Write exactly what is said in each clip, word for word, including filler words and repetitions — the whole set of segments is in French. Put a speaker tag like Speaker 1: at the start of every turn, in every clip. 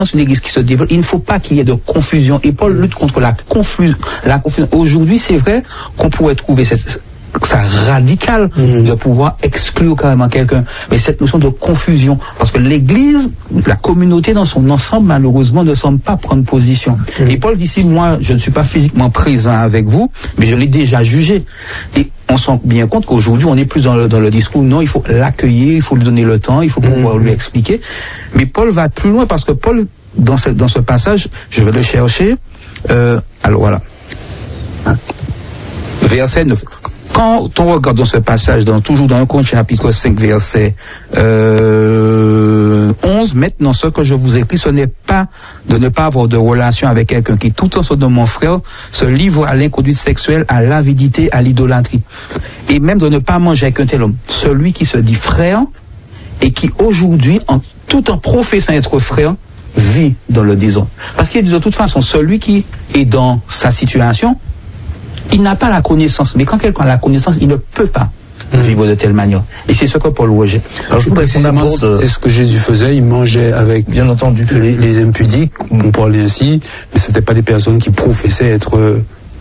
Speaker 1: une église qui se développe, il ne faut pas qu'il y ait de confusion. Et Paul lutte contre la confusion. La confusion. Aujourd'hui, c'est vrai qu'on pourrait trouver cette, ça radical mmh. de pouvoir exclure carrément quelqu'un. Mais cette notion de confusion, parce que l'église, la communauté dans son ensemble, malheureusement, ne semble pas prendre position. Mmh. Et Paul dit ici, moi, je ne suis pas physiquement présent avec vous, mais je l'ai déjà jugé. Et on se rend bien compte qu'aujourd'hui, on n'est plus dans le, dans le discours, non, il faut l'accueillir, il faut lui donner le temps, il faut pouvoir mmh. lui expliquer. Mais Paul va plus loin, parce que Paul, dans ce, dans ce passage, je vais le chercher, euh, alors voilà. Verset neuf. Quand on regarde dans ce passage, dans, toujours dans un Corinthiens chapitre cinq, verset euh, onze, maintenant ce que je vous écris, ce n'est pas de ne pas avoir de relation avec quelqu'un qui, tout en se nommant frère, se livre à l'inconduite sexuelle, à l'avidité, à l'idolâtrie. Et même de ne pas manger avec un tel homme. Celui qui se dit frère et qui aujourd'hui, en, tout en professant être frère, vit dans le désordre. Parce qu'il dit de toute façon, celui qui est dans sa situation, il n'a pas la connaissance, mais quand quelqu'un a la connaissance, il ne peut pas mmh. vivre de telle manière. Et c'est ce que Paul rejette.
Speaker 2: Alors je voudrais qu'on aborde, c'est ce que Jésus faisait, il mangeait avec, bien entendu, les, les impudiques, on parle ainsi, mais c'était pas des personnes qui professaient être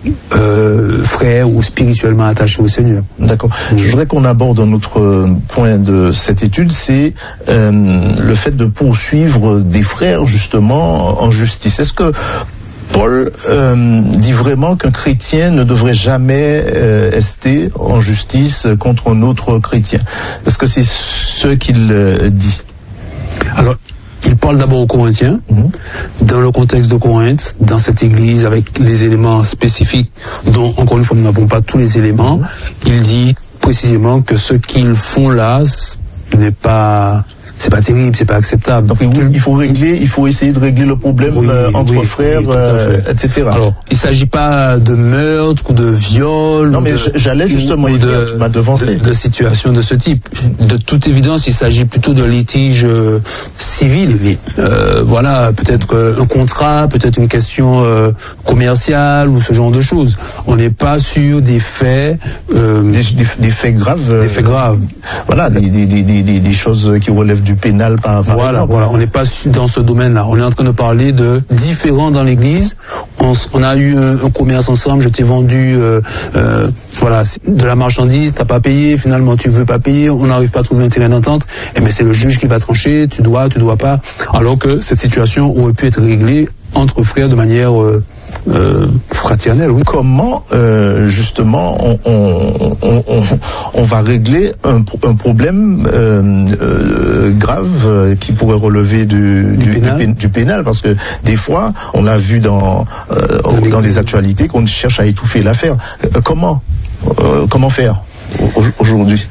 Speaker 2: euh, frères ou spirituellement attachés au Seigneur.
Speaker 3: D'accord. Mmh. Je voudrais qu'on aborde un autre point de cette étude, c'est euh, le fait de poursuivre des frères justement en justice. Est-ce que Paul euh, dit vraiment qu'un chrétien ne devrait jamais euh, rester en justice contre un autre chrétien. Est-ce que c'est ce qu'il euh, dit?
Speaker 2: Alors, il parle d'abord aux Corinthiens, mmh. dans le contexte de Corinthe, dans cette église avec les éléments spécifiques dont, encore une fois, nous n'avons pas tous les éléments. Mmh. Il dit précisément que ce qu'ils font là n'est pas, c'est pas terrible, c'est pas acceptable.
Speaker 3: Donc il faut régler, il faut essayer de régler le problème oui, euh, entre oui, frères, oui, euh, et cetera.
Speaker 2: Alors, il s'agit pas de meurtre ou de viol.
Speaker 3: Non, mais
Speaker 2: de,
Speaker 3: j'allais justement
Speaker 2: ou
Speaker 3: de,
Speaker 2: de,
Speaker 3: tu m'as devancé.
Speaker 2: De, de situations de ce type. De toute évidence, il s'agit plutôt de litige euh, civil. Oui. Euh, voilà, peut-être un contrat, peut-être une question euh, commerciale ou ce genre de choses. On n'est pas sur des faits, euh,
Speaker 3: des, des, des faits graves.
Speaker 2: Des faits graves.
Speaker 3: Voilà, des, des, des, des Des, des choses qui relèvent du pénal par, par
Speaker 2: voilà,
Speaker 3: exemple.
Speaker 2: Voilà, on n'est pas dans ce domaine-là. On est en train de parler de différents dans l'église. On, on a eu un, un commerce ensemble, je t'ai vendu euh, euh, voilà, de la marchandise, t'as pas payé, finalement tu veux pas payer, on n'arrive pas à trouver un terrain d'entente, et mais c'est le juge qui va trancher, tu dois, tu dois pas. Alors que cette situation aurait pu être réglée entre frères de manière euh, euh, fraternelle. Oui.
Speaker 3: Comment euh, justement on, on, on, on, on va régler un, un problème euh, euh, grave euh, qui pourrait relever du, du, du, pénal. Du, du pénal, parce que des fois on a vu dans euh, dans les actualités qu'on cherche à étouffer l'affaire. Euh, comment euh, comment faire aujourd'hui?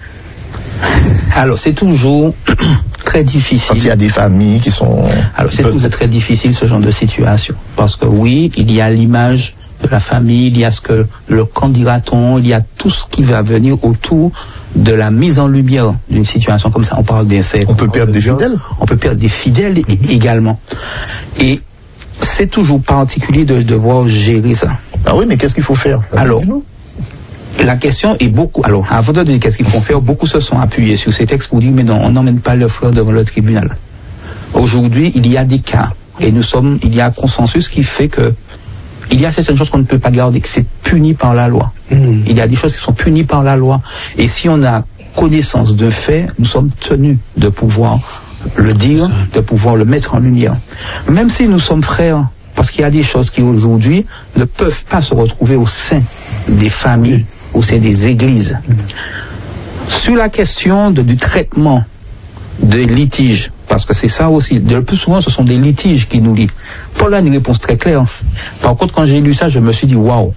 Speaker 1: Alors c'est toujours très difficile.
Speaker 3: Quand il y a des familles qui sont...
Speaker 1: Alors c'est toujours très difficile ce genre de situation. Parce que oui, il y a l'image de la famille, il y a ce que le quand dira-t-on, il y a tout ce qui va venir autour de la mise en lumière d'une situation comme ça. On parle d'inceste.
Speaker 3: On peut perdre des fidèles.
Speaker 1: On peut perdre des fidèles mm-hmm. également. Et c'est toujours particulier de devoir gérer ça.
Speaker 3: Ah oui, mais qu'est-ce qu'il faut faire?
Speaker 1: Alors, la question est beaucoup... Alors, avant de dire qu'est-ce qu'ils font faire, beaucoup se sont appuyés sur ces textes pour dire, mais non, on n'emmène pas le frère devant le tribunal. Aujourd'hui, il y a des cas, et nous sommes... Il y a un consensus qui fait que il y a certaines choses qu'on ne peut pas garder, que c'est puni par la loi. Mmh. Il y a des choses qui sont punies par la loi. Et si on a connaissance d'un fait, nous sommes tenus de pouvoir le dire, de pouvoir le mettre en lumière. Même si nous sommes frères, parce qu'il y a des choses qui aujourd'hui ne peuvent pas se retrouver au sein des familles, au sein des églises. Mmh. Sur la question de, du traitement de litiges, parce que c'est ça aussi, le plus souvent ce sont des litiges qui nous lient. Paul a une réponse très claire. Par contre, quand j'ai lu ça, je me suis dit, waouh,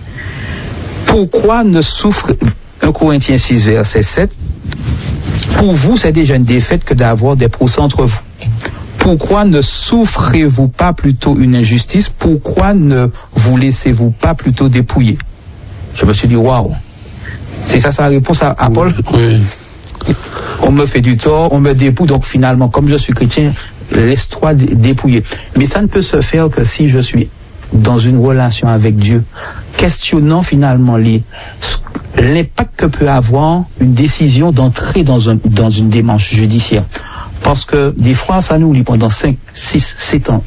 Speaker 1: pourquoi ne souffre, un Corinthiens six, verset sept, pour vous c'est déjà une défaite que d'avoir des procès entre vous. Pourquoi ne souffrez-vous pas plutôt une injustice? Pourquoi ne vous laissez-vous pas plutôt dépouiller? Je me suis dit, waouh. C'est ça sa réponse à, à Paul?
Speaker 2: Oui.
Speaker 1: On me fait du tort, on me dépouille, donc finalement, comme je suis chrétien, laisse-toi dépouiller. Mais ça ne peut se faire que si je suis dans une relation avec Dieu, questionnant finalement les, l'impact que peut avoir une décision d'entrer dans, un, dans une démarche judiciaire. Parce que des fois, ça nous lit pendant cinq, six, sept ans.